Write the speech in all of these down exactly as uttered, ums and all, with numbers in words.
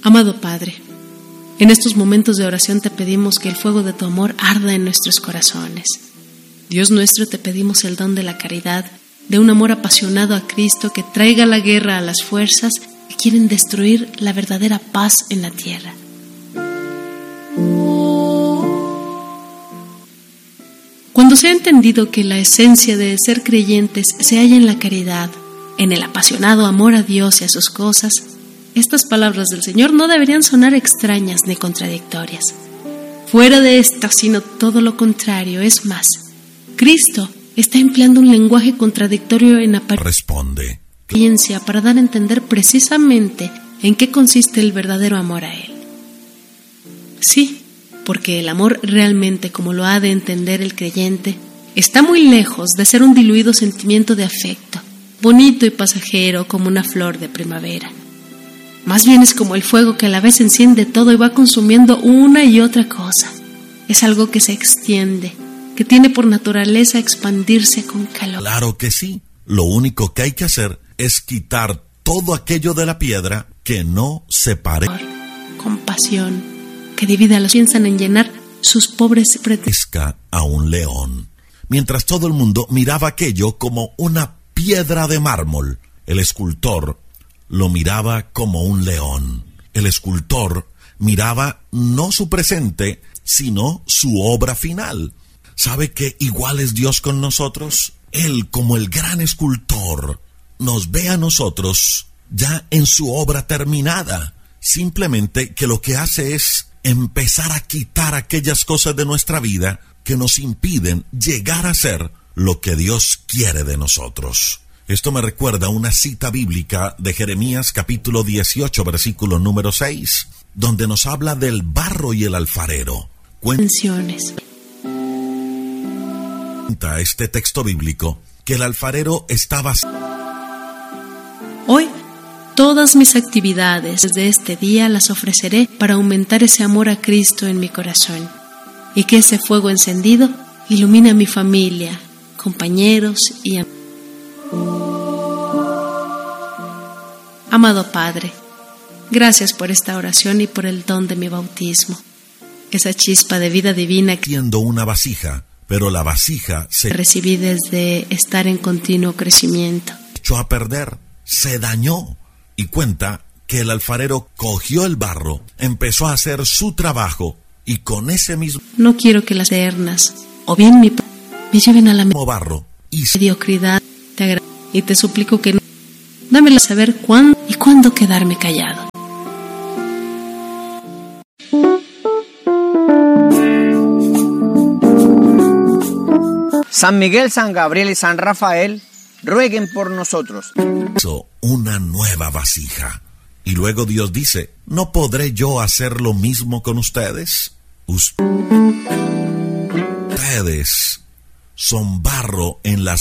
Amado Padre, en estos momentos de oración te pedimos que el fuego de tu amor arda en nuestros corazones. Dios nuestro, te pedimos el don de la caridad, de un amor apasionado a Cristo que traiga la guerra a las fuerzas que quieren destruir la verdadera paz en la tierra. Cuando se ha entendido que la esencia de ser creyentes se halla en la caridad, en el apasionado amor a Dios y a sus cosas, estas palabras del Señor no deberían sonar extrañas ni contradictorias. Fuera de esta, sino todo lo contrario, es más, Cristo está empleando un lenguaje contradictorio en apariencia para dar a entender precisamente en qué consiste el verdadero amor a Él. Sí, porque el amor realmente, como lo ha de entender el creyente, está muy lejos de ser un diluido sentimiento de afecto, bonito y pasajero como una flor de primavera. Más bien es como el fuego que a la vez enciende todo y va consumiendo una y otra cosa. Es algo que se extiende, que tiene por naturaleza expandirse con calor. Claro que sí. Lo único que hay que hacer es quitar todo aquello de la piedra que no se pare. Compasión, que divide a los que piensan en llenar sus pobres pretensiones a un león. Mientras todo el mundo miraba aquello como una piedra de mármol, el escultor lo miraba como un león. El escultor miraba no su presente, sino su obra final. ¿Sabe que igual es Dios con nosotros? Él, como el gran escultor, nos ve a nosotros ya en su obra terminada. Simplemente que lo que hace es empezar a quitar aquellas cosas de nuestra vida que nos impiden llegar a ser lo que Dios quiere de nosotros. Esto me recuerda a una cita bíblica de Jeremías capítulo dieciocho, versículo número seis, donde nos habla del barro y el alfarero. Cuenciones. Cuenta este texto bíblico que el alfarero estaba... Hoy, todas mis actividades desde este día las ofreceré para aumentar ese amor a Cristo en mi corazón, y que ese fuego encendido ilumine a mi familia, compañeros y amigos. Amado Padre, gracias por esta oración y por el don de mi bautismo. Esa chispa de vida divina que siendo una vasija, pero la vasija se recibí desde estar en continuo crecimiento. Echó a perder, se dañó, y cuenta que el alfarero cogió el barro, empezó a hacer su trabajo, y con ese mismo... No quiero que las eternas, o bien mi me lleven a la barro y mediocridad. Te agradezco y te suplico que no. Dámela a saber cuándo y cuándo quedarme callado. San Miguel, San Gabriel y San Rafael, rueguen por nosotros. Una nueva vasija. Y luego Dios dice, ¿no podré yo hacer lo mismo con ustedes? Ustedes son barro en las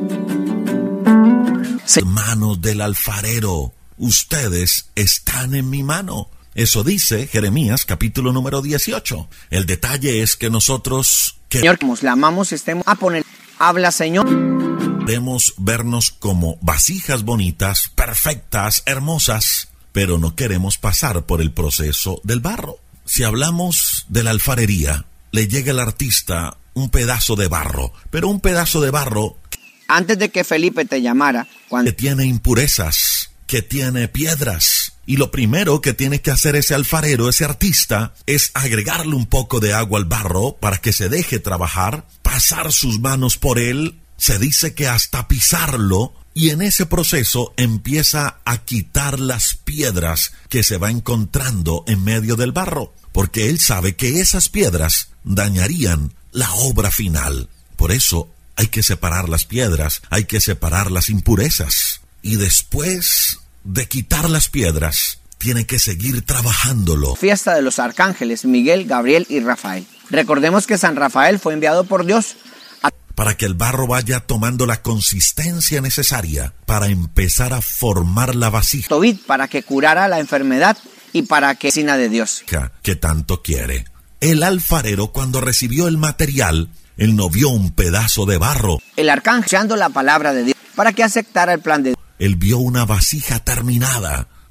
manos del alfarero. Ustedes están en mi mano. Eso dice Jeremías capítulo número dieciocho. El detalle es que nosotros... Que Señor, como le amamos, estemos a poner... Habla, Señor. Queremos vernos como vasijas bonitas, perfectas, hermosas, pero no queremos pasar por el proceso del barro. Si hablamos de la alfarería, le llega al artista un pedazo de barro, pero un pedazo de barro... Antes de que Felipe te llamara, cuando... que tiene impurezas, que tiene piedras. Y lo primero que tiene que hacer ese alfarero, ese artista, es agregarle un poco de agua al barro para que se deje trabajar, pasar sus manos por él, se dice que hasta pisarlo, y en ese proceso empieza a quitar las piedras que se va encontrando en medio del barro, porque él sabe que esas piedras dañarían la obra final. Por eso hay que separar las piedras, hay que separar las impurezas. Y después de quitar las piedras, tiene que seguir trabajándolo. Fiesta de los arcángeles Miguel, Gabriel y Rafael. Recordemos que San Rafael fue enviado por Dios a... para que el barro vaya tomando la consistencia necesaria para empezar a formar la vasija. Tobit, para que curara la enfermedad y para que sina de Dios. Que tanto quiere. El alfarero, cuando recibió el material, él no vio un pedazo de barro. El arcángel, la palabra de Dios, para que aceptara el plan de Dios. Él vio una vasija terminada,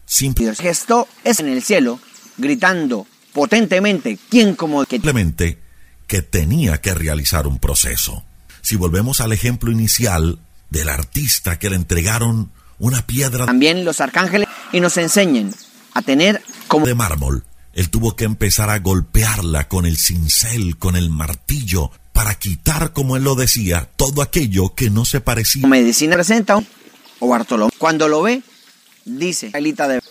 Dios gestó es en el cielo, gritando potentemente, ¿quién como que? Simplemente que tenía que realizar un proceso. Si volvemos al ejemplo inicial del artista que le entregaron una piedra también los arcángeles y nos enseñan a tener como de mármol, él tuvo que empezar a golpearla con el cincel, con el martillo, para quitar, como él lo decía, todo aquello que no se parecía. Medicina presenta un, o Bartolomé. Cuando lo ve, dice, Elita de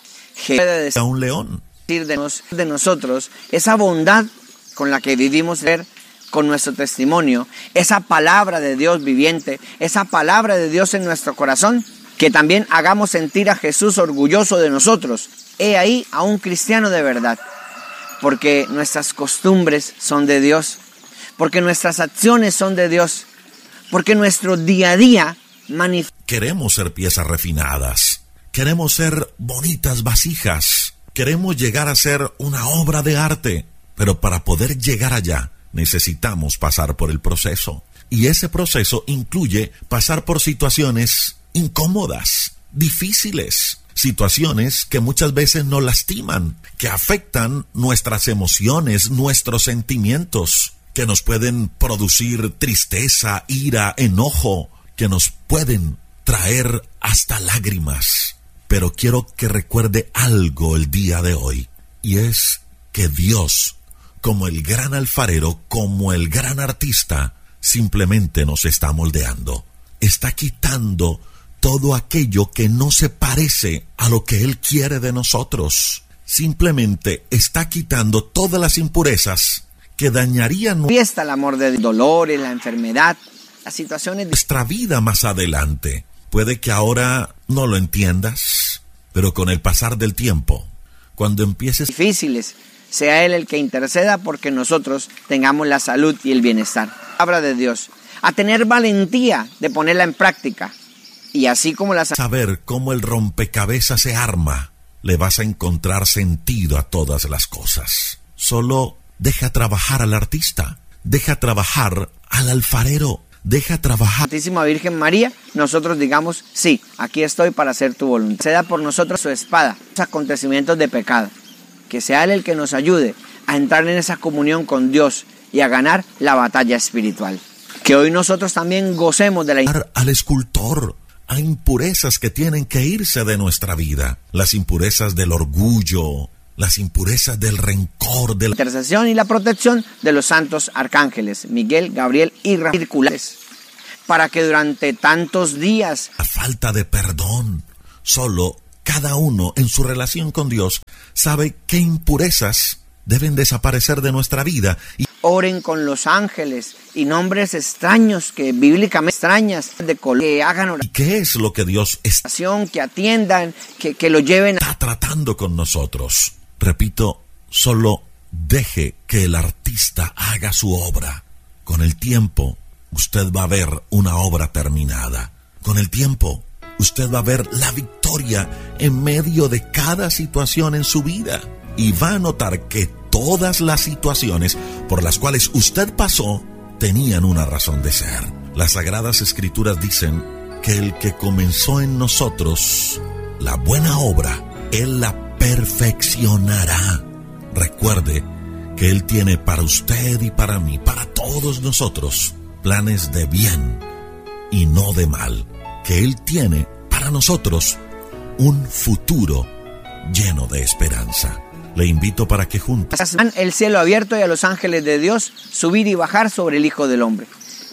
a un león. De, nos, de nosotros, esa bondad con la que vivimos ver con nuestro testimonio, esa palabra de Dios viviente, esa palabra de Dios en nuestro corazón, que también hagamos sentir a Jesús orgulloso de nosotros. He ahí a un cristiano de verdad, porque nuestras costumbres son de Dios, porque nuestras acciones son de Dios, porque nuestro día a día manifiesta. Queremos ser piezas refinadas, queremos ser bonitas vasijas, queremos llegar a ser una obra de arte, pero para poder llegar allá necesitamos pasar por el proceso. Y ese proceso incluye pasar por situaciones incómodas, difíciles, situaciones que muchas veces nos lastiman, que afectan nuestras emociones, nuestros sentimientos, que nos pueden producir tristeza, ira, enojo, que nos pueden traer hasta lágrimas. Pero quiero que recuerde algo el día de hoy, y es que Dios, como el gran alfarero, como el gran artista, simplemente nos está moldeando. Está quitando todo aquello que no se parece a lo que Él quiere de nosotros. Simplemente está quitando todas las impurezas que dañarían fiesta el amor del dolor, la enfermedad, las situaciones de nuestra vida más adelante. Puede que ahora no lo entiendas, pero con el pasar del tiempo, cuando empieces difíciles, sea Él el que interceda porque nosotros tengamos la salud y el bienestar. Palabra de Dios, a tener valentía de ponerla en práctica. Y así como la saber cómo el rompecabezas se arma, le vas a encontrar sentido a todas las cosas. Solo deja trabajar al artista, deja trabajar al alfarero, deja trabajar. Santísima Virgen María, nosotros digamos, sí, aquí estoy para hacer tu voluntad. Se da por nosotros su espada, los acontecimientos de pecado. Que sea Él el que nos ayude a entrar en esa comunión con Dios y a ganar la batalla espiritual. Que hoy nosotros también gocemos de la al escultor. Hay impurezas que tienen que irse de nuestra vida. Las impurezas del orgullo, las impurezas del rencor, de la intercesión y la protección de los santos arcángeles, Miguel, Gabriel y Rafael, para que durante tantos días la falta de perdón, solo cada uno en su relación con Dios sabe qué impurezas deben desaparecer de nuestra vida. Y oren con los ángeles y nombres extraños que bíblicamente extrañas de color, que hagan oración. ¿Y qué es lo que Dios está que atiendan, que, que lo lleven a... está tratando con nosotros? Repito, solo deje que el artista haga su obra. Con el tiempo, usted va a ver una obra terminada. Con el tiempo, usted va a ver la victoria en medio de cada situación en su vida. Y va a notar que todas las situaciones por las cuales usted pasó tenían una razón de ser. Las Sagradas Escrituras dicen que el que comenzó en nosotros la buena obra, Él la perfeccionará. Recuerde que Él tiene para usted y para mí, para todos nosotros, planes de bien y no de mal. Que Él tiene para nosotros un futuro lleno de esperanza. Le invito para que juntos el cielo abierto y a los ángeles de Dios subir y bajar sobre el Hijo del Hombre.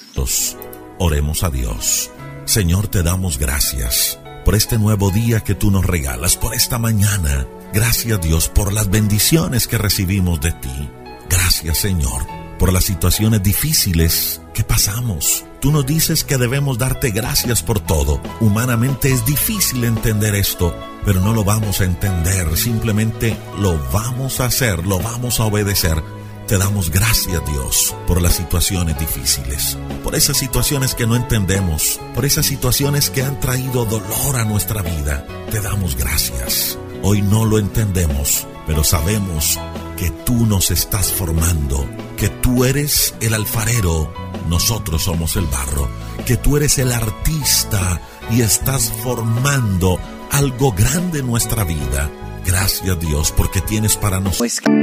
Oremos a Dios. Señor, te damos gracias por este nuevo día que tú nos regalas, por esta mañana. Gracias, Dios, por las bendiciones que recibimos de ti. Gracias, Señor, por las situaciones difíciles que pasamos. Tú nos dices que debemos darte gracias por todo. Humanamente es difícil entender esto, pero no lo vamos a entender, simplemente lo vamos a hacer, lo vamos a obedecer. Te damos gracias, Dios, por las situaciones difíciles, por esas situaciones que no entendemos, por esas situaciones que han traído dolor a nuestra vida. Te damos gracias. Hoy no lo entendemos, pero sabemos que tú nos estás formando, que tú eres el alfarero, nosotros somos el barro, que tú eres el artista y estás formando algo grande en nuestra vida. Gracias, Dios, porque tienes para nosotros. Pues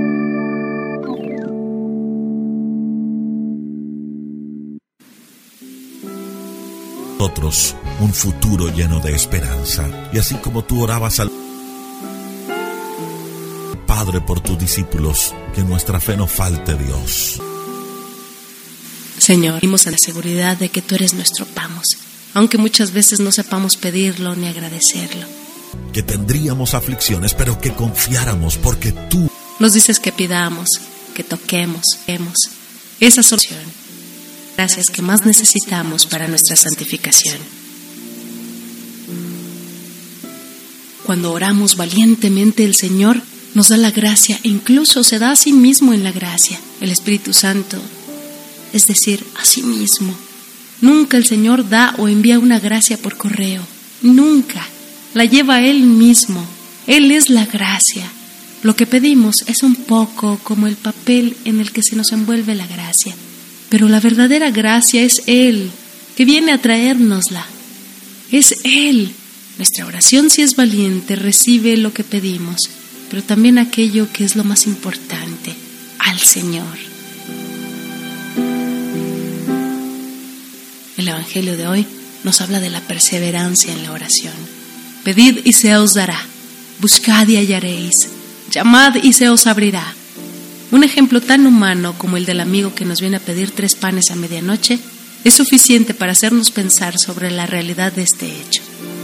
nosotros un futuro lleno de esperanza. Y así como tú orabas al Padre por tus discípulos, que nuestra fe no falte, Dios. Señor, vivimos en la seguridad de que tú eres nuestro Pamos, aunque muchas veces no sepamos pedirlo ni agradecerlo. Que tendríamos aflicciones, pero que confiáramos, porque tú nos dices que pidamos, que toquemos, vemos esa solución. Gracias que más necesitamos para nuestra santificación. Cuando oramos valientemente, el Señor nos da la gracia e incluso se da a sí mismo en la gracia. El Espíritu Santo, es decir, a sí mismo. Nunca el Señor da o envía una gracia por correo. Nunca. La lleva Él mismo. Él es la gracia. Lo que pedimos es un poco como el papel en el que se nos envuelve la gracia. Pero la verdadera gracia es Él, que viene a traérnosla. Es Él. Nuestra oración, si es valiente, recibe lo que pedimos, pero también aquello que es lo más importante, al Señor. El Evangelio de hoy nos habla de la perseverancia en la oración. Pedid y se os dará, buscad y hallaréis, llamad y se os abrirá. Un ejemplo tan humano como el del amigo que nos viene a pedir tres panes a medianoche es suficiente para hacernos pensar sobre la realidad de este hecho.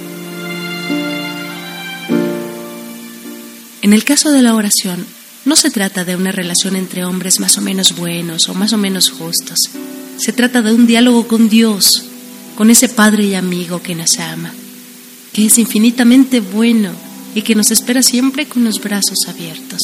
En el caso de la oración, no se trata de una relación entre hombres más o menos buenos o más o menos justos. Se trata de un diálogo con Dios, con ese Padre y amigo que nos ama, que es infinitamente bueno y que nos espera siempre con los brazos abiertos.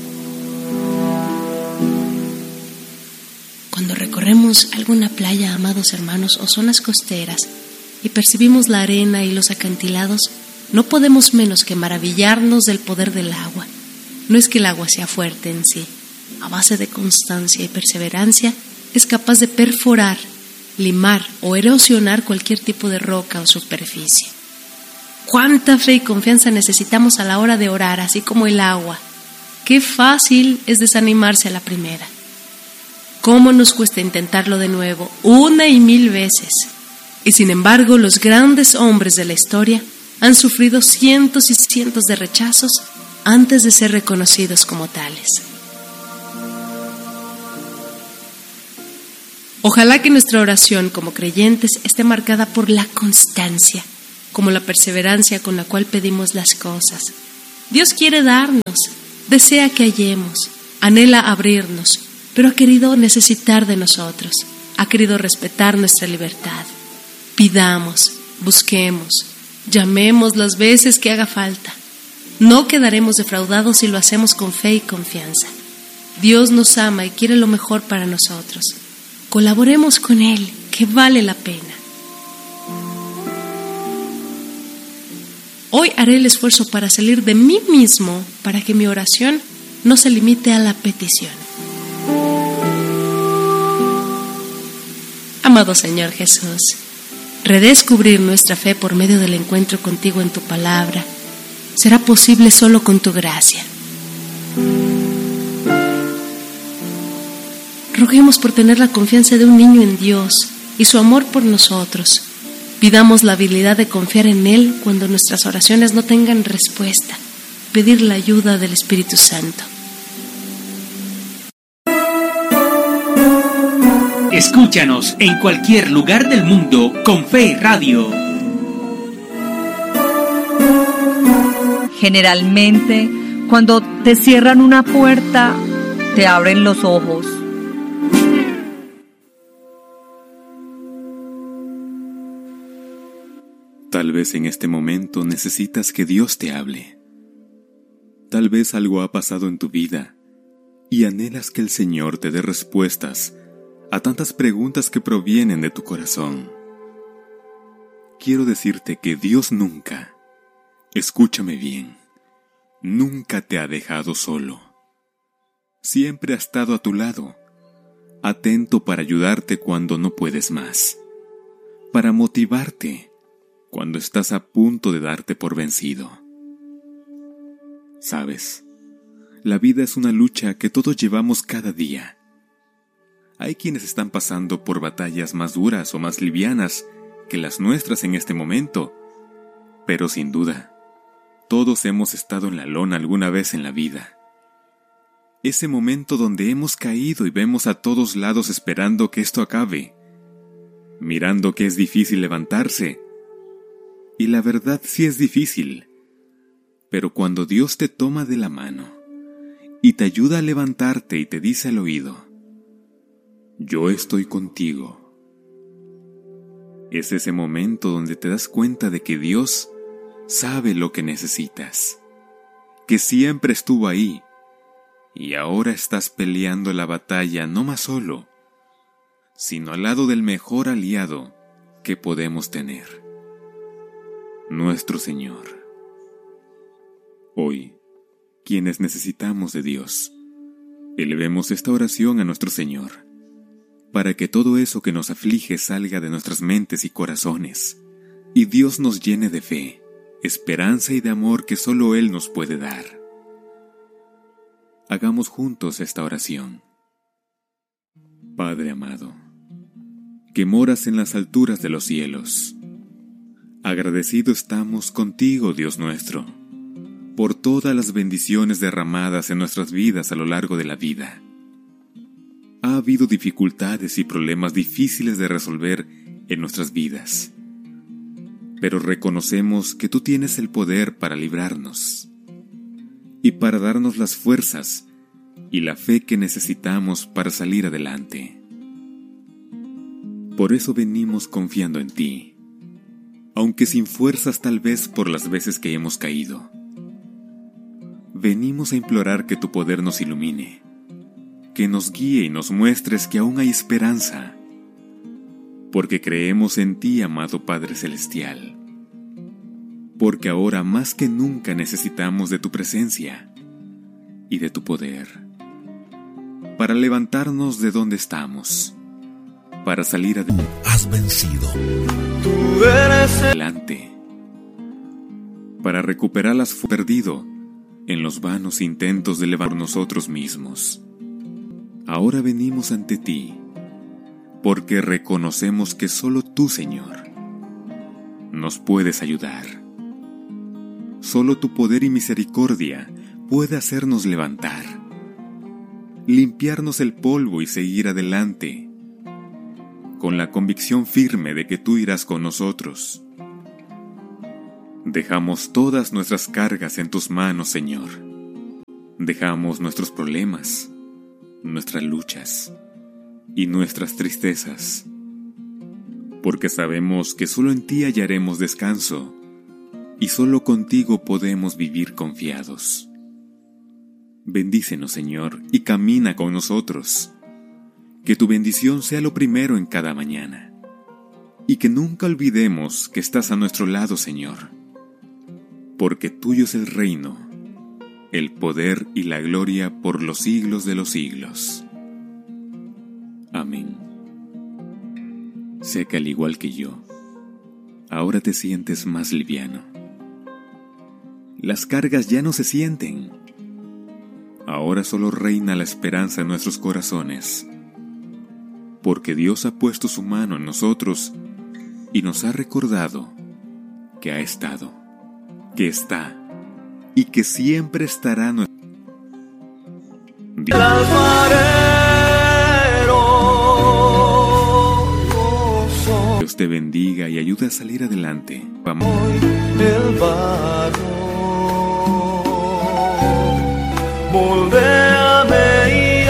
Cuando recorremos alguna playa, amados hermanos, o zonas costeras, y percibimos la arena y los acantilados, no podemos menos que maravillarnos del poder del agua. No es que el agua sea fuerte en sí, a base de constancia y perseverancia, es capaz de perforar, limar o erosionar cualquier tipo de roca o superficie. ¿Cuánta fe y confianza necesitamos a la hora de orar, así como el agua? Qué fácil es desanimarse a la primera. ¿Cómo nos cuesta intentarlo de nuevo, una y mil veces? Y sin embargo, los grandes hombres de la historia han sufrido cientos y cientos de rechazos antes de ser reconocidos como tales. Ojalá que nuestra oración como creyentes esté marcada por la constancia, como la perseverancia con la cual pedimos las cosas. Dios quiere darnos, desea que hallemos, anhela abrirnos, pero ha querido necesitar de nosotros, ha querido respetar nuestra libertad. Pidamos, busquemos, llamemos las veces que haga falta. No quedaremos defraudados si lo hacemos con fe y confianza. Dios nos ama y quiere lo mejor para nosotros. Colaboremos con Él, que vale la pena. Hoy haré el esfuerzo para salir de mí mismo, para que mi oración no se limite a la petición. Amado Señor Jesús, redescubrir nuestra fe por medio del encuentro contigo en tu palabra será posible solo con tu gracia. Roguemos por tener la confianza de un niño en Dios y su amor por nosotros. Pidamos la habilidad de confiar en Él cuando nuestras oraciones no tengan respuesta. Pedir la ayuda del Espíritu Santo. Escúchanos en cualquier lugar del mundo con Fe Radio. Generalmente, cuando te cierran una puerta, te abren los ojos. Tal vez en este momento necesitas que Dios te hable. Tal vez algo ha pasado en tu vida y anhelas que el Señor te dé respuestas a tantas preguntas que provienen de tu corazón. Quiero decirte que Dios nunca, escúchame bien, nunca te ha dejado solo. Siempre ha estado a tu lado, atento para ayudarte cuando no puedes más, para motivarte, cuando estás a punto de darte por vencido. ¿Sabes? La vida es una lucha que todos llevamos cada día. Hay quienes están pasando por batallas más duras o más livianas que las nuestras en este momento, pero sin duda, todos hemos estado en la lona alguna vez en la vida. Ese momento donde hemos caído y vemos a todos lados esperando que esto acabe, mirando que es difícil levantarse. Y la verdad sí es difícil, pero cuando Dios te toma de la mano y te ayuda a levantarte y te dice al oído: yo estoy contigo. Es ese momento donde te das cuenta de que Dios sabe lo que necesitas, que siempre estuvo ahí, y ahora estás peleando la batalla no más solo, sino al lado del mejor aliado que podemos tener, nuestro Señor. Hoy, quienes necesitamos de Dios, elevemos esta oración a nuestro Señor, para que todo eso que nos aflige salga de nuestras mentes y corazones, y Dios nos llene de fe, esperanza y de amor que solo Él nos puede dar. Hagamos juntos esta oración. Padre amado, que moras en las alturas de los cielos, agradecido estamos contigo, Dios nuestro, por todas las bendiciones derramadas en nuestras vidas a lo largo de la vida. Ha habido dificultades y problemas difíciles de resolver en nuestras vidas, pero reconocemos que tú tienes el poder para librarnos y para darnos las fuerzas y la fe que necesitamos para salir adelante. Por eso venimos confiando en ti, aunque sin fuerzas tal vez por las veces que hemos caído. Venimos a implorar que tu poder nos ilumine, que nos guíe y nos muestres que aún hay esperanza, porque creemos en ti, amado Padre Celestial, porque ahora más que nunca necesitamos de tu presencia y de tu poder, para levantarnos de donde estamos, para salir adelante. Has vencido. Tú eres adelante, para recuperar las fuerzas perdido en los vanos intentos de elevar nosotros mismos. Ahora venimos ante ti, porque reconocemos que solo tú, Señor, nos puedes ayudar. Solo tu poder y misericordia puede hacernos levantar, limpiarnos el polvo y seguir adelante, con la convicción firme de que tú irás con nosotros. Dejamos todas nuestras cargas en tus manos, Señor. Dejamos nuestros problemas, nuestras luchas y nuestras tristezas, porque sabemos que solo en ti hallaremos descanso y solo contigo podemos vivir confiados. Bendícenos, Señor, y camina con nosotros. Que tu bendición sea lo primero en cada mañana, y que nunca olvidemos que estás a nuestro lado, Señor, porque tuyo es el reino, el poder y la gloria por los siglos de los siglos. Amén. Sé que al igual que yo, ahora te sientes más liviano. Las cargas ya no se sienten. Ahora solo reina la esperanza en nuestros corazones, porque Dios ha puesto su mano en nosotros y nos ha recordado que ha estado, que está y que siempre estará. Dios te bendiga y ayude a salir adelante. Vamos. El barro, moldéame y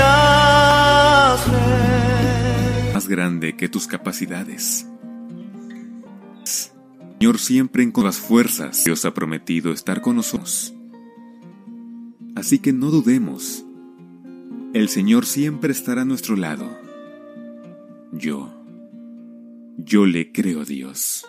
hazme más grande que tus capacidades. Señor, siempre con las fuerzas, Dios ha prometido estar con nosotros. Así que no dudemos. El Señor siempre estará a nuestro lado. Yo, yo le creo a Dios.